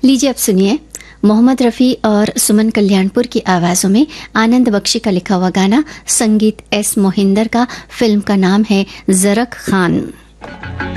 लीजिए अब सुनिए मोहम्मद रफ़ी और सुमन कल्याणपुर की आवाज़ों में आनंद बख्शी का लिखा हुआ गाना, संगीत एस मोहिंदर का, फिल्म का नाम है ज़रक खान।